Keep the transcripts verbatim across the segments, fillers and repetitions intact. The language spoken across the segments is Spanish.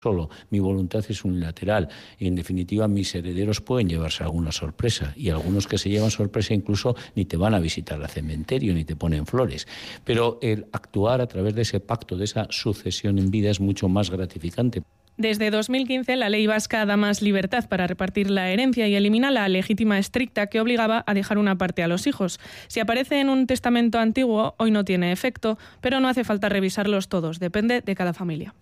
Solo mi voluntad es unilateral y en definitiva mis herederos pueden llevarse alguna sorpresa y algunos que se llevan sorpresa incluso ni te van a visitar al cementerio ni te ponen flores, pero el actuar a través de ese pacto, de esa sucesión en vida es mucho más gratificante. Desde dos mil quince, la ley vasca da más libertad para repartir la herencia y elimina la legítima estricta que obligaba a dejar una parte a los hijos. Si aparece en un testamento antiguo, hoy no tiene efecto, pero no hace falta revisarlos todos, depende de cada familia.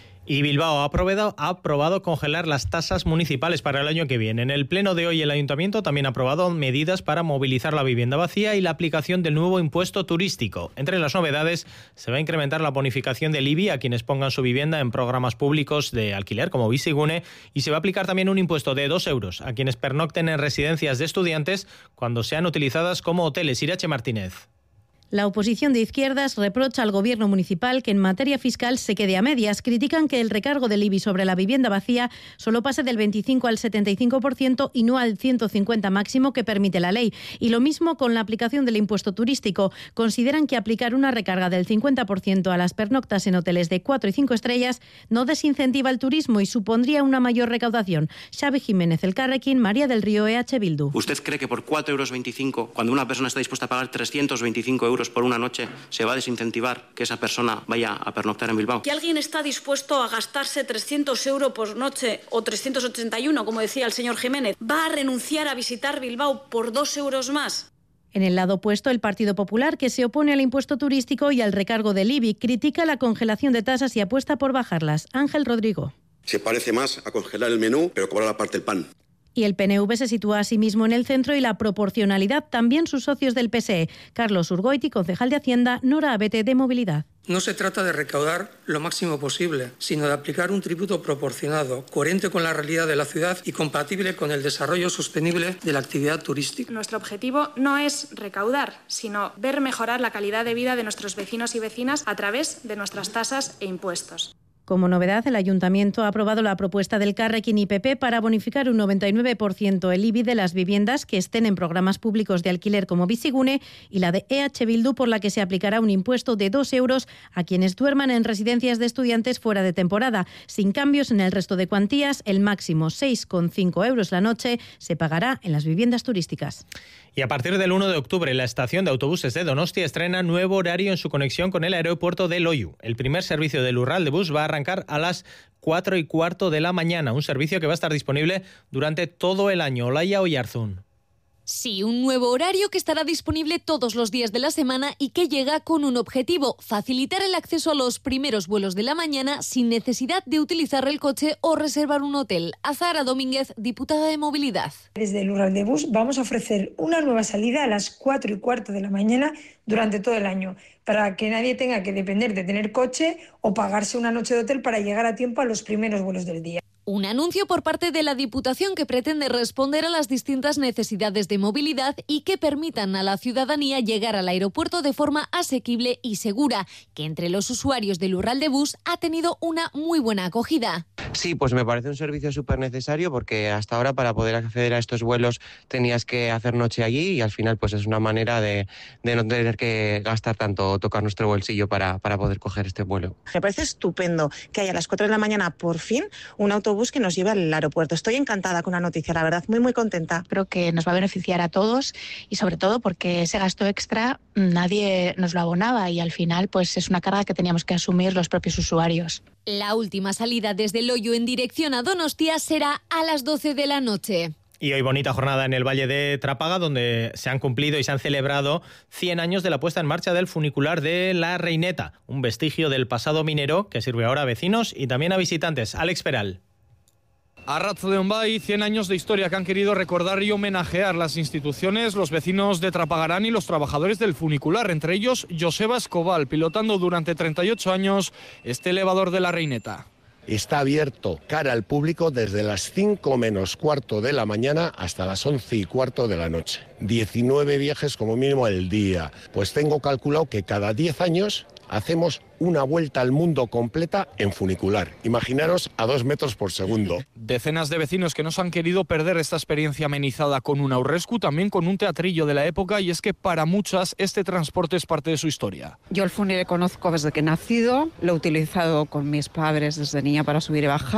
Y Bilbao ha aprobado, ha aprobado congelar las tasas municipales para el año que viene. En el pleno de hoy el Ayuntamiento también ha aprobado medidas para movilizar la vivienda vacía y la aplicación del nuevo impuesto turístico. Entre las novedades se va a incrementar la bonificación del I B I a quienes pongan su vivienda en programas públicos de alquiler como Bizigune y se va a aplicar también un impuesto de dos euros a quienes pernocten en residencias de estudiantes cuando sean utilizadas como hoteles. Irache Martínez. La oposición de izquierdas reprocha al gobierno municipal que en materia fiscal se quede a medias. Critican que el recargo del I B I sobre la vivienda vacía solo pase del veinticinco al setenta y cinco por ciento y no al ciento cincuenta máximo que permite la ley. Y lo mismo con la aplicación del impuesto turístico. Consideran que aplicar una recarga del cincuenta por ciento a las pernoctas en hoteles de cuatro y cinco estrellas no desincentiva el turismo y supondría una mayor recaudación. Xavi Jiménez, Elkarrekin, María del Río, E H Bildu. ¿Usted cree que por cuatro euros veinticinco, cuando una persona está dispuesta a pagar trescientos veinticinco euros por una noche, se va a desincentivar que esa persona vaya a pernoctar en Bilbao? ¿Que alguien está dispuesto a gastarse trescientos euros por noche o trescientos ochenta y uno, como decía el señor Jiménez, va a renunciar a visitar Bilbao por dos euros más? En el lado opuesto, el Partido Popular, que se opone al impuesto turístico y al recargo del I B I, critica la congelación de tasas y apuesta por bajarlas. Ángel Rodrigo. Se parece más a congelar el menú, pero cobrar aparte el pan. Y el P N V se sitúa a sí mismo en el centro y la proporcionalidad también sus socios del P S E. Carlos Urgoiti, concejal de Hacienda, Nora Abete, de Movilidad. No se trata de recaudar lo máximo posible, sino de aplicar un tributo proporcionado, coherente con la realidad de la ciudad y compatible con el desarrollo sostenible de la actividad turística. Nuestro objetivo no es recaudar, sino ver mejorar la calidad de vida de nuestros vecinos y vecinas a través de nuestras tasas e impuestos. Como novedad, el Ayuntamiento ha aprobado la propuesta del Carrequín y P P para bonificar un noventa y nueve por ciento el I B I de las viviendas que estén en programas públicos de alquiler como Bizigune y la de E H Bildu, por la que se aplicará un impuesto de dos euros a quienes duerman en residencias de estudiantes fuera de temporada. Sin cambios en el resto de cuantías, el máximo seis coma cinco euros la noche se pagará en las viviendas turísticas. Y a partir del uno de octubre, la estación de autobuses de Donostia estrena nuevo horario en su conexión con el aeropuerto de Loiu. El primer servicio del Lurralde Bus va a arrancar a las cuatro y cuarto de la mañana, un servicio que va a estar disponible durante todo el año. Olaya Oyarzún. Sí, un nuevo horario que estará disponible todos los días de la semana y que llega con un objetivo: facilitar el acceso a los primeros vuelos de la mañana sin necesidad de utilizar el coche o reservar un hotel. Azahara Domínguez, diputada de Movilidad. Desde el Lurralde Bus vamos a ofrecer una nueva salida a las cuatro y cuarto de la mañana durante todo el año, para que nadie tenga que depender de tener coche o pagarse una noche de hotel para llegar a tiempo a los primeros vuelos del día. Un anuncio por parte de la Diputación que pretende responder a las distintas necesidades de movilidad y que permitan a la ciudadanía llegar al aeropuerto de forma asequible y segura, que entre los usuarios del Lurralde Bus ha tenido una muy buena acogida. Sí, pues me parece un servicio súper necesario porque hasta ahora para poder acceder a estos vuelos tenías que hacer noche allí y al final pues es una manera de, de no tener que gastar tanto o tocar nuestro bolsillo para, para poder coger este vuelo. Me parece estupendo que haya a las cuatro de la mañana por fin un autobús que nos lleve al aeropuerto. Estoy encantada con la noticia, la verdad, muy muy contenta. Creo que nos va a beneficiar a todos y sobre todo porque ese gasto extra nadie nos lo abonaba y al final pues es una carga que teníamos que asumir los propios usuarios. La última salida desde Loiu en dirección a Donostia será a las doce de la noche. Y hoy bonita jornada en el Valle de Trápaga, donde se han cumplido y se han celebrado cien años de la puesta en marcha del funicular de La Reineta, un vestigio del pasado minero que sirve ahora a vecinos y también a visitantes. Alex Peral. Arratsaldeon bai, cien años de historia que han querido recordar y homenajear las instituciones, los vecinos de Trapagarán y los trabajadores del funicular, entre ellos Joseba Escobal, pilotando durante treinta y ocho años este elevador de La Reineta. Está abierto cara al público desde las cinco menos cuarto de la mañana hasta las once y cuarto de la noche. diecinueve viajes como mínimo al día. Pues tengo calculado que cada diez años hacemos una vuelta al mundo completa en funicular. Imaginaros a dos metros por segundo. Decenas de vecinos que no se han querido perder esta experiencia amenizada con un aurrescu, también con un teatrillo de la época, y es que para muchas este transporte es parte de su historia. Yo el funi le conozco desde que he nacido, lo he utilizado con mis padres desde niña para subir y bajar.